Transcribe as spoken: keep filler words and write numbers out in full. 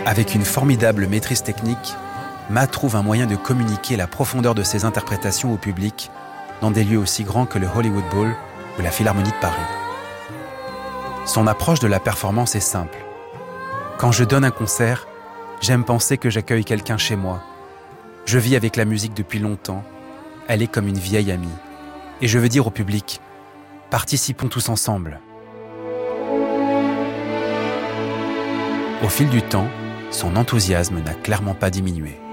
Avec une formidable maîtrise technique, Ma trouve un moyen de communiquer la profondeur de ses interprétations au public dans des lieux aussi grands que le Hollywood Bowl ou la Philharmonie de Paris. Son approche de la performance est simple. Quand je donne un concert, j'aime penser que j'accueille quelqu'un chez moi. Je vis avec la musique depuis longtemps. Elle est comme une vieille amie. Et je veux dire au public, participons tous ensemble. Au fil du temps, son enthousiasme n'a clairement pas diminué.